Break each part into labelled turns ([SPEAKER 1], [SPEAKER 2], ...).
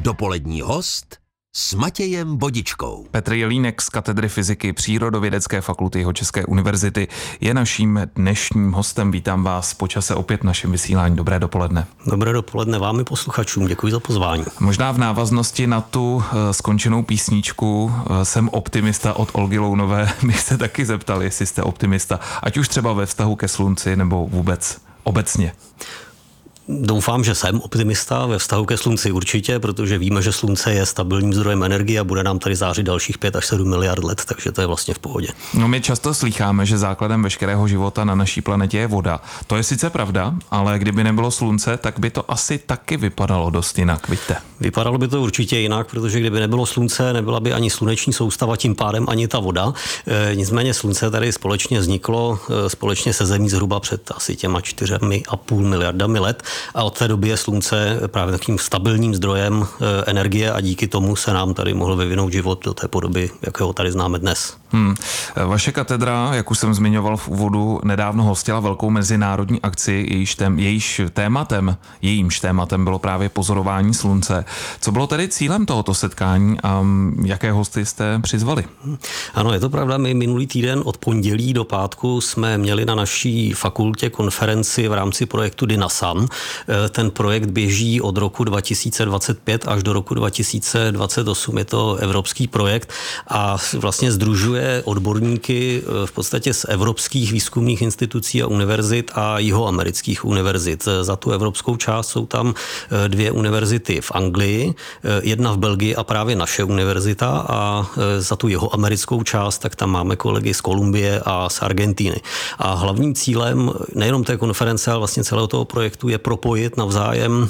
[SPEAKER 1] Dopolední host s Matějem Vodičkou.
[SPEAKER 2] Petr Jelínek z katedry fyziky Přírodovědecké fakulty Jihočeské univerzity je naším dnešním hostem. Vítám vás po čase opět v našem vysílání. Dobré dopoledne.
[SPEAKER 3] Dobré dopoledne vám i posluchačům. Děkuji za pozvání.
[SPEAKER 2] Možná v návaznosti na tu skončenou písničku Jsem optimista od Olgy Lounové bych se taky zeptal, jestli jste optimista, ať už třeba ve vztahu ke slunci nebo vůbec obecně.
[SPEAKER 3] Doufám, že jsem optimista ve vztahu ke slunci určitě, protože víme, že slunce je stabilním zdrojem energie a bude nám tady zářit dalších 5 až 7 miliard let, takže to je vlastně v pohodě.
[SPEAKER 2] No, my často slýcháme, že základem veškerého života na naší planetě je voda. To je sice pravda, ale kdyby nebylo slunce, tak by to asi taky vypadalo dost jinak, vidíte.
[SPEAKER 3] Vypadalo by to určitě jinak, protože kdyby nebylo slunce, nebyla by ani sluneční soustava, tím pádem ani ta voda. Nicméně slunce tady společně vzniklo společně se Zemí zhruba před asi těma 4,5 miliardami let. A od té doby je slunce právě takovým stabilním zdrojem energie a díky tomu se nám tady mohl vyvinout život do té podoby, jakého tady známe dnes.
[SPEAKER 2] Vaše katedra, jak už jsem zmiňoval v úvodu, nedávno hostila velkou mezinárodní akci, jejímž tématem bylo právě pozorování slunce. Co bylo tedy cílem tohoto setkání a jaké hosty jste přizvali?
[SPEAKER 3] Ano, je to pravda. My minulý týden od pondělí do pátku jsme měli na naší fakultě konferenci v rámci projektu DINASAN. Ten projekt běží od roku 2025 až do roku 2028. Je to evropský projekt a vlastně sdružuje odborníky v podstatě z evropských výzkumných institucí a univerzit a jihoamerických univerzit. Za tu evropskou část jsou tam 2 univerzity v Anglii, jedna v Belgii a právě naše univerzita, a za tu jihoamerickou část tak tam máme kolegy z Kolumbie a z Argentiny. A hlavním cílem nejenom té konference, ale vlastně celého toho projektu je propojit navzájem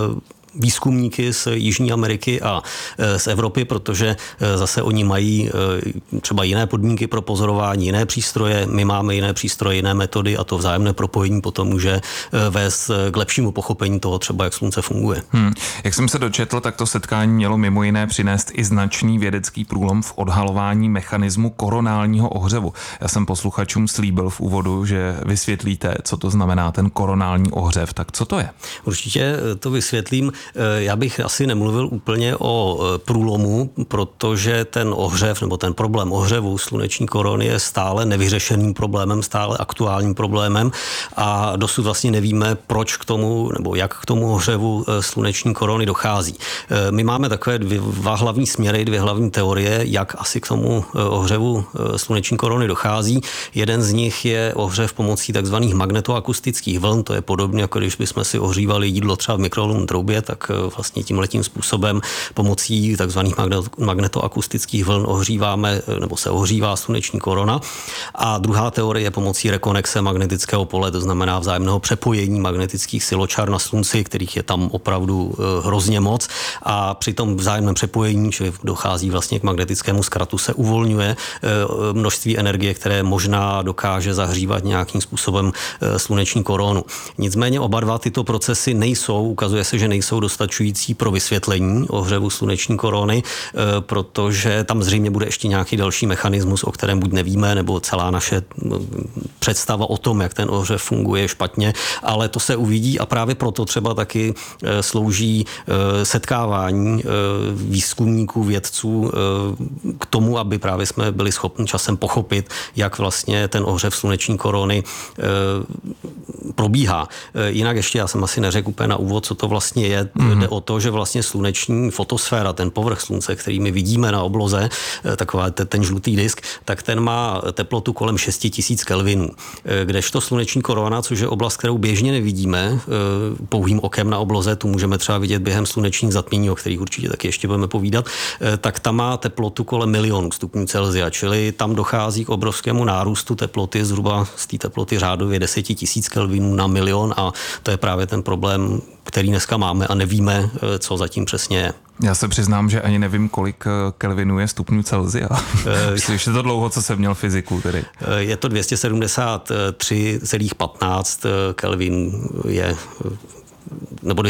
[SPEAKER 3] výzkumníky z Jižní Ameriky a z Evropy, protože zase oni mají třeba jiné podmínky pro pozorování, jiné přístroje, my máme jiné přístroje, jiné metody a to vzájemné propojení potom může vést k lepšímu pochopení toho třeba, jak slunce funguje.
[SPEAKER 2] Jak jsem se dočetl, tak to setkání mělo mimo jiné přinést i značný vědecký průlom v odhalování mechanismu koronálního ohřevu. Já jsem posluchačům slíbil v úvodu, že vysvětlíte, co to znamená ten koronální ohřev. Tak co to je?
[SPEAKER 3] Určitě to vysvětlím. Já bych asi nemluvil úplně o průlomu, protože ten ohřev nebo ten problém ohřevu sluneční korony je stále nevyřešeným problémem, stále aktuálním problémem a dosud vlastně nevíme, proč k tomu nebo jak k tomu ohřevu sluneční korony dochází. My máme takové 2 hlavní směry, 2 hlavní teorie, jak asi k tomu ohřevu sluneční korony dochází. Jeden z nich je ohřev pomocí takzvaných magnetoakustických vln, to je podobně, jako když bychom si ohřívali jídlo třeba v mikrovlnné troubě, tak vlastně tímhletím způsobem pomocí takzvaných magnetoakustických vln ohříváme nebo se ohřívá sluneční korona. A druhá teorie je pomocí rekonexe magnetického pole, to znamená vzájemného přepojení magnetických siločar na slunci, kterých je tam opravdu hrozně moc. A při tom vzájemném přepojení, čili dochází vlastně k magnetickému zkratu, se uvolňuje množství energie, které možná dokáže zahřívat nějakým způsobem sluneční koronu. Nicméně oba dva tyto procesy ukazuje se, že nejsou dostačující pro vysvětlení ohřevu sluneční korony, protože tam zřejmě bude ještě nějaký další mechanismus, o kterém buď nevíme, nebo celá naše představa o tom, jak ten ohřev funguje, špatně, ale to se uvidí a právě proto třeba taky slouží setkávání výzkumníků, vědců k tomu, aby právě jsme byli schopni časem pochopit, jak vlastně ten ohřev sluneční korony probíhá. Jinak ještě, já jsem asi neřekl úplně na úvod, co to vlastně je. Jde o to, že vlastně sluneční fotosféra, ten povrch slunce, který my vidíme na obloze, taková ten žlutý disk, tak ten má teplotu kolem 6000 kelvinů. Kdežto sluneční korona, což je oblast, kterou běžně nevidíme pouhým okem na obloze, tu můžeme třeba vidět během slunečních zatmění, o kterých určitě taky ještě budeme povídat, tak ta má teplotu kolem 1 000 000 stupňů Celsia, čili tam dochází k obrovskému nárůstu teploty, zhruba z té teploty řádově 10 000 kelvinů na 1 000 000 a to je právě ten problém, který dneska máme a nevíme, co zatím přesně je.
[SPEAKER 2] Já se přiznám, že ani nevím, kolik kelvinů je stupňů Celsia. Už je to dlouho, co jsem měl fyziku tedy.
[SPEAKER 3] Je to 273,15 kelvin je nebo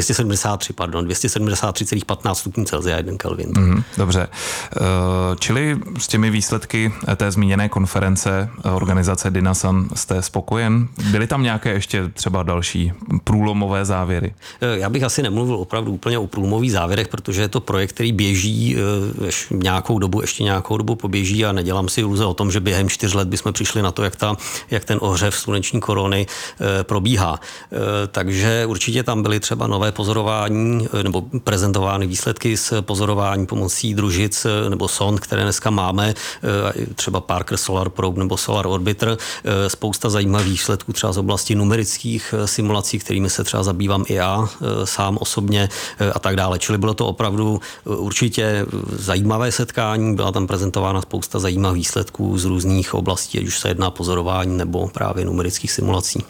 [SPEAKER 3] 273,15 stupňů Celsia 1 Kelvin.
[SPEAKER 2] Dobře. Čili s těmi výsledky té zmíněné konference organizace Dynasan jste spokojen? Byly tam nějaké ještě třeba další průlomové závěry?
[SPEAKER 3] Já bych asi nemluvil opravdu úplně o průlomových závěrech, protože je to projekt, který běží ještě nějakou dobu poběží a nedělám si iluze o tom, že během 4 let bychom přišli na to, jak ten ohřev sluneční korony probíhá. Takže určitě tam byly třeba nové pozorování nebo prezentovány výsledky z pozorování pomocí družic nebo sond, které dneska máme, třeba Parker Solar Probe nebo Solar Orbiter, spousta zajímavých výsledků třeba z oblasti numerických simulací, kterými se třeba zabývám i já sám osobně a tak dále. Čili bylo to opravdu určitě zajímavé setkání, byla tam prezentována spousta zajímavých výsledků z různých oblastí, ať už se jedná pozorování nebo právě numerických simulací.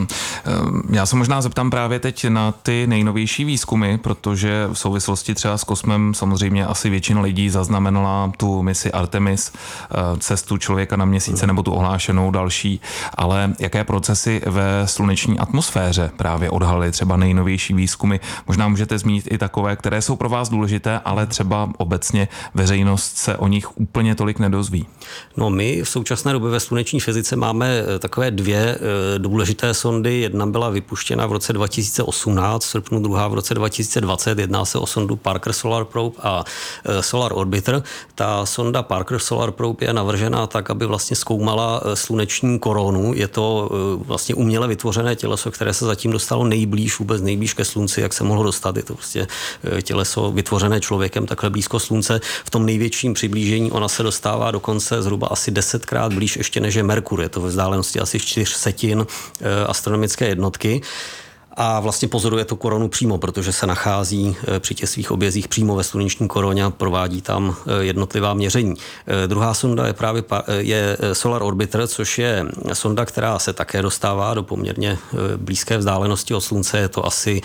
[SPEAKER 2] Já se možná zeptám právě teď na ty nejnovější výzkumy, protože v souvislosti třeba s kosmem samozřejmě asi většina lidí zaznamenala tu misi Artemis, cestu člověka na měsíce nebo tu ohlášenou další, ale jaké procesy ve sluneční atmosféře právě odhalily třeba nejnovější výzkumy? Možná můžete zmínit i takové, které jsou pro vás důležité, ale třeba obecně veřejnost se o nich úplně tolik nedozví.
[SPEAKER 3] No, my v současné době ve sluneční fyzice máme takové 2 důležité sondy. Jedna byla vypuštěna v roce 2018, v srpnu, druhá v roce 2020. Jedná se o sondu Parker Solar Probe a Solar Orbiter. Ta sonda Parker Solar Probe je navržena tak, aby vlastně zkoumala sluneční koronu. Je to vlastně uměle vytvořené těleso, které se zatím dostalo vůbec nejblíž ke slunci, jak se mohlo dostat. Je to prostě těleso vytvořené člověkem takhle blízko slunce. V tom největším přiblížení ona se dostává dokonce zhruba asi 10krát blíž ještě než je Merkur. Je to ve vzdálenosti asi 4/100 astronomické jednotky. A vlastně pozoruje tu korunu přímo, protože se nachází při těch svých objezích přímo ve sluneční koroně a provádí tam jednotlivá měření. Druhá sonda je Solar Orbiter, což je sonda, která se také dostává do poměrně blízké vzdálenosti od slunce. Je to asi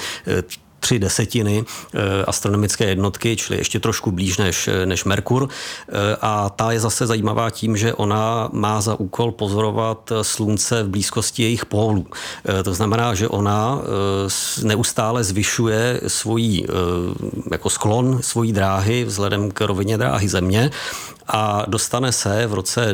[SPEAKER 3] 3/10 astronomické jednotky, čili ještě trošku blíž než Merkur. A ta je zase zajímavá tím, že ona má za úkol pozorovat slunce v blízkosti jejich pólů. To znamená, že ona neustále zvyšuje sklon svojí dráhy vzhledem k rovině dráhy Země a dostane se v roce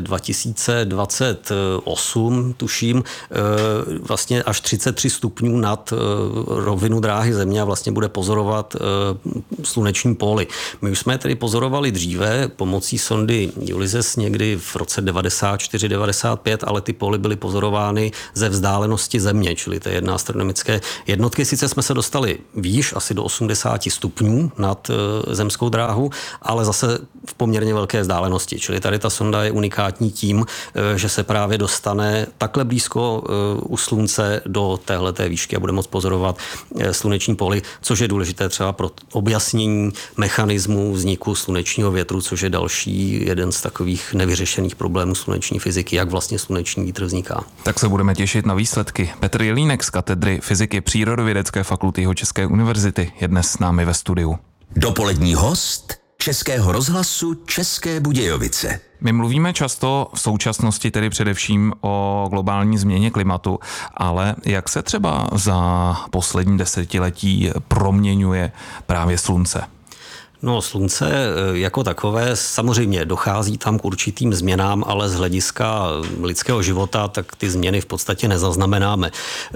[SPEAKER 3] 2028, tuším, vlastně až 33 stupňů nad rovinu dráhy Země a vlastně bude pozorovat sluneční póly. My už jsme tedy pozorovali dříve pomocí sondy Ulysses někdy v roce 94-95, ale ty póly byly pozorovány ze vzdálenosti Země, čili té 1 astronomické jednotky. Sice jsme se dostali výš, asi do 80 stupňů nad zemskou dráhu, ale zase v poměrně velké vzdálenosti. Čili tady ta sonda je unikátní tím, že se právě dostane takhle blízko u slunce do téhleté výšky a bude moct pozorovat sluneční póly, což je důležité třeba pro objasnění mechanismu vzniku slunečního větru, což je další jeden z takových nevyřešených problémů sluneční fyziky, jak vlastně sluneční vítr vzniká.
[SPEAKER 2] Tak se budeme těšit na výsledky. Petr Jelínek z katedry fyziky Přírodovědecké fakulty Jihočeské univerzity je dnes s námi ve studiu.
[SPEAKER 1] Dopolední host Českého rozhlasu České Budějovice.
[SPEAKER 2] My mluvíme často v současnosti tedy především o globální změně klimatu, ale jak se třeba za poslední desetiletí proměňuje právě slunce?
[SPEAKER 3] No, slunce jako takové, samozřejmě dochází tam k určitým změnám, ale z hlediska lidského života, tak ty změny v podstatě nezaznamenáme.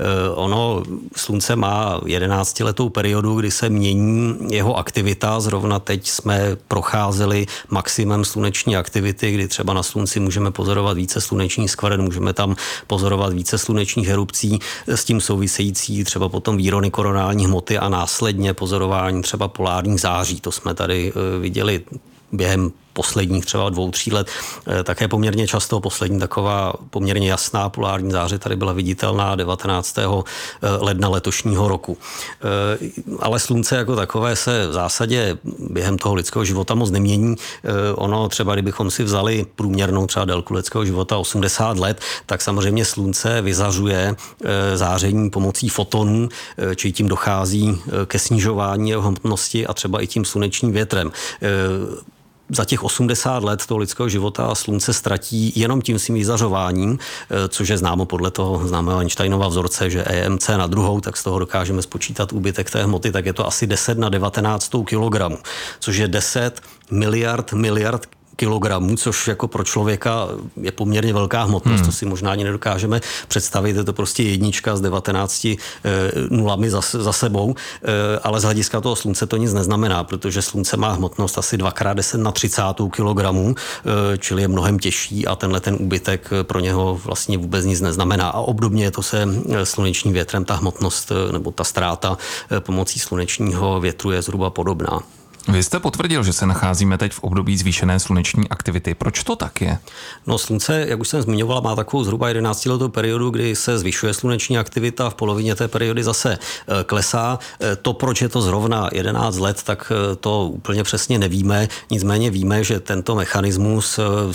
[SPEAKER 3] Slunce má 11letou periodu, kdy se mění jeho aktivita. Zrovna teď jsme procházeli maximum sluneční aktivity, kdy třeba na slunci můžeme pozorovat více slunečních skvrn, můžeme tam pozorovat více slunečních erupcí, s tím související třeba potom výrony koronální hmoty a následně pozorování třeba polárních září. To jsme tady viděli během posledních třeba 2-3 let, také poměrně často. Poslední taková poměrně jasná polární záře tady byla viditelná 19. ledna letošního roku. Ale slunce jako takové se v zásadě během toho lidského života moc nemění. Ono třeba, kdybychom si vzali průměrnou třeba délku lidského života 80 let, tak samozřejmě slunce vyzařuje záření pomocí fotonů, či tím dochází ke snižování jeho hmotnosti a třeba i tím slunečním větrem. za těch 80 let toho lidského života slunce ztratí jenom tím svým vyzařováním, což je známo podle toho známého Einsteinova vzorce, že EMC na druhou, tak z toho dokážeme spočítat úbytek té hmoty, tak je to asi 10 na 19 kilogramů, což je 10 miliard kilogramů, což jako pro člověka je poměrně velká hmotnost, to si možná ani nedokážeme představit, je to prostě jednička z 19 nulami za sebou, ale z hlediska toho slunce to nic neznamená, protože slunce má hmotnost asi 2x10 na 30 kilogramů, čili je mnohem těžší a tenhle ten úbytek pro něho vlastně vůbec nic neznamená. A obdobně je to se slunečním větrem, ta hmotnost nebo ta ztráta pomocí slunečního větru je zhruba podobná.
[SPEAKER 2] Vy jste potvrdil, že se nacházíme teď v období zvýšené sluneční aktivity. Proč to tak je?
[SPEAKER 3] No slunce, jak už jsem zmiňovala, má takovou zhruba 11letou periodu, kdy se zvyšuje sluneční aktivita, v polovině té periody zase klesá. To, proč je to zrovna 11 let, tak to úplně přesně nevíme. Nicméně víme, že tento mechanismus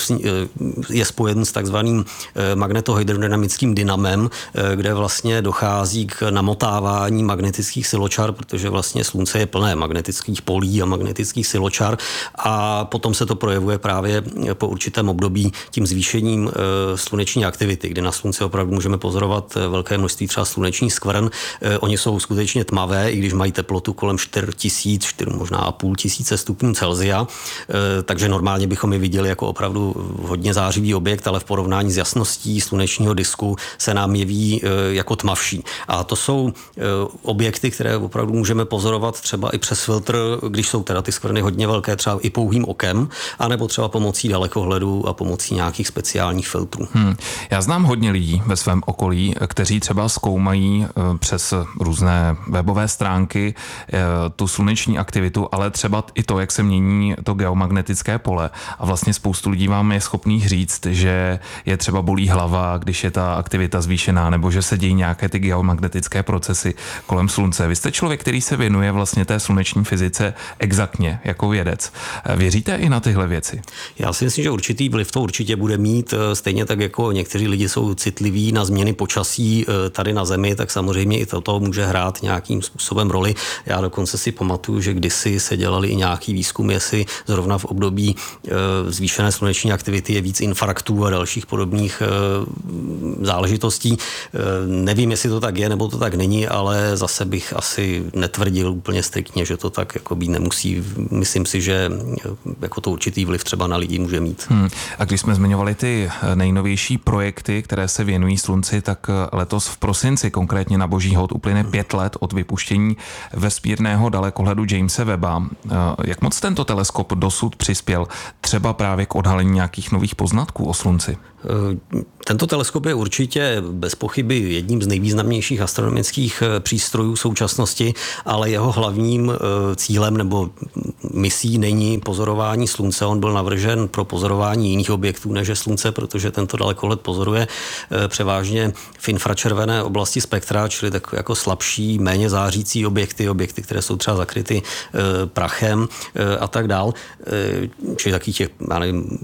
[SPEAKER 3] je spojen s takzvaným magnetohydrodynamickým dynamem, kde vlastně dochází k namotávání magnetických siločar, protože vlastně slunce je plné magnetických polí a magnetických siločar a potom se to projevuje právě po určitém období tím zvýšením sluneční aktivity, kdy na slunci opravdu můžeme pozorovat velké množství třeba slunečních skvrn. Oni jsou skutečně tmavé, i když mají teplotu kolem 4000, možná a půl tisíce stupňů Celsia, takže normálně bychom je viděli jako opravdu hodně zářivý objekt, ale v porovnání s jasností slunečního disku se nám jeví jako tmavší. A to jsou objekty, které opravdu můžeme pozorovat třeba i přes filtr, když jsou teda ty skvrny hodně velké, třeba i pouhým okem, anebo třeba pomocí dalekohledu a pomocí nějakých speciálních filtrů.
[SPEAKER 2] Já znám hodně lidí ve svém okolí, kteří třeba zkoumají přes různé webové stránky tu sluneční aktivitu, ale třeba i to, jak se mění to geomagnetické pole. A vlastně spoustu lidí vám je schopných říct, že je třeba bolí hlava, když je ta aktivita zvýšená, nebo že se dějí nějaké ty geomagnetické procesy kolem slunce. Vy jste člověk, který se věnuje vlastně té sluneční fyzice exaktně, jako vědec. Věříte i na tyhle věci?
[SPEAKER 3] Já si myslím, že určitý vliv to určitě bude mít, stejně tak jako někteří lidi jsou citliví na změny počasí tady na Zemi, tak samozřejmě i toto může hrát nějakým způsobem roli. Já dokonce si pamatuju, že kdysi se dělali i nějaký výzkum, jestli zrovna v období zvýšené sluneční aktivity je víc infarktů a dalších podobných záležitostí. Nevím, jestli to tak je, nebo to tak není, ale zase bych asi netvrdil úplně striktně, že to tak jako být nemusí. Myslím si, že jako to určitý vliv třeba na lidi může mít.
[SPEAKER 2] A když jsme zmiňovali ty nejnovější projekty, které se věnují slunci, tak letos v prosinci, konkrétně na Boží hod, uplyne 5 let od vypuštění vesmírného dalekohledu Jamese Webba. Jak moc tento teleskop dosud přispěl třeba právě k odhalení nějakých nových poznatků o slunci?
[SPEAKER 3] Tento teleskop je určitě bez pochyby jedním z nejvýznamnějších astronomických přístrojů současnosti, ale jeho hlavním cílem nebo misí není pozorování slunce. On byl navržen pro pozorování jiných objektů než je slunce, protože tento dalekohled pozoruje převážně v infračervené oblasti spektra, čili tak jako slabší, méně zářící objekty, které jsou třeba zakryty prachem a tak dál. Čili takových těch, já nevím,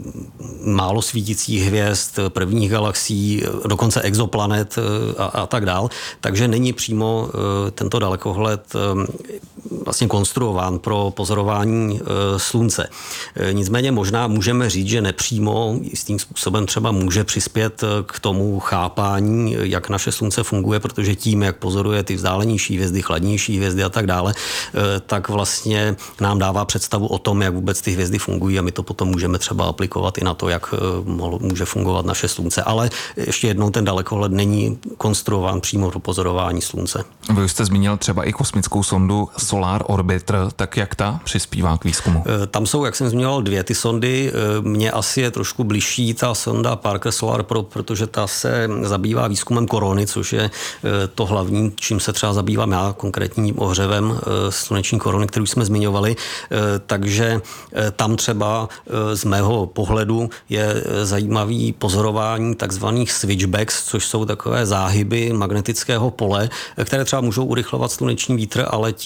[SPEAKER 3] málo svítících hvězd, prvních galaxií, dokonce exoplanet a tak dál. Takže není přímo tento dalekohled vlastně konstruován pro pozorování slunce. Nicméně možná můžeme říct, že nepřímo jistým způsobem třeba může přispět k tomu chápání, jak naše slunce funguje, protože tím, jak pozoruje ty vzdálenější hvězdy, chladnější hvězdy a tak dále, tak vlastně nám dává představu o tom, jak vůbec ty hvězdy fungují a my to potom můžeme třeba aplikovat i na to, jak může fungovat naše slunce. Ale ještě jednou ten dalekohled není konstruován přímo pro pozorování slunce.
[SPEAKER 2] Vy jste zmínil třeba i kosmickou sondu Solar Orbiter, tak jak ta přispívá k výzkumu?
[SPEAKER 3] Tam jsou, jak jsem zmiňoval, 2 ty sondy. Mně asi je trošku bližší ta sonda Parker Solar Probe, protože ta se zabývá výzkumem korony, což je to hlavní, čím se třeba zabývám já, konkrétním ohřevem sluneční korony, kterou jsme zmiňovali. Takže tam třeba z mého pohledu je zajímavý pozorování takzvaných switchbacks, což jsou takové záhyby magnetického pole, které třeba můžou urychlovat sluneční vítr, ale tím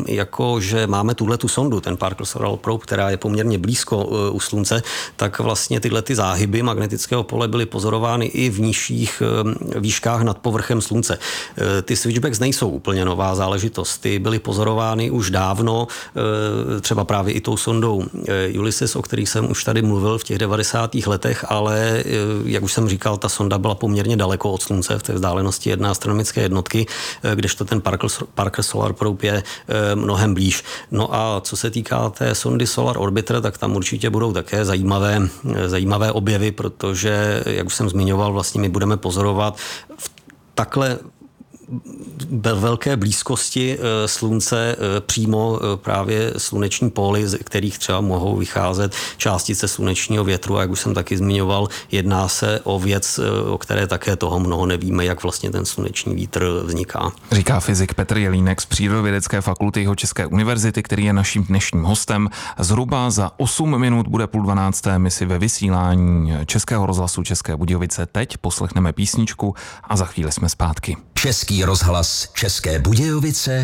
[SPEAKER 3] jako že máme tu sondu, ten Parker Solar Probe, která je poměrně blízko u Slunce, tak vlastně tyhle ty záhyby magnetického pole byly pozorovány i v nižších výškách nad povrchem Slunce. Ty switchbacks nejsou úplně nová záležitost. Ty byly pozorovány už dávno, třeba právě i tou sondou Ulysses, o kterých jsem už tady mluvil v těch 90. letech, ale jak už jsem říkal, ta sonda byla poměrně daleko od Slunce, v té vzdálenosti 1 astronomické jednotky, kdežto ten Parker Solar Probe je mnohem blíž. No a co se týká té sondy Solar Orbiter, tak tam určitě budou také zajímavé objevy, protože, jak už jsem zmiňoval, vlastně my budeme pozorovat v takhle velké blízkosti Slunce přímo právě sluneční póly, z kterých třeba mohou vycházet částice slunečního větru. A jak už jsem taky zmiňoval, jedná se o věc, o které také toho mnoho nevíme, jak vlastně ten sluneční vítr vzniká.
[SPEAKER 2] Říká fyzik Petr Jelínek z Přírodovědecké fakulty Jihočeské univerzity, který je naším dnešním hostem. Zhruba za 8 minut bude 11:30. My si ve vysílání Českého rozhlasu České Budějovice teď poslechneme písničku a za chvíli jsme zpátky.
[SPEAKER 1] Český rozhlas České Budějovice